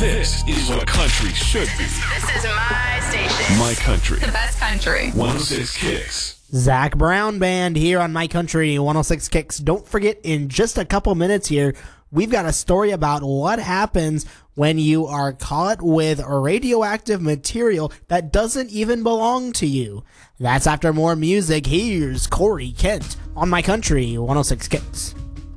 This is what country should be. This is my station. My Country. The best country. 106 Kicks. Zach Brown Band here on My Country 106 Kicks. Don't forget, in just a couple minutes here, we've got a story about what happens when you are caught with radioactive material that doesn't even belong to you. That's after more music. Here's Corey Kent on My Country 106 Kicks.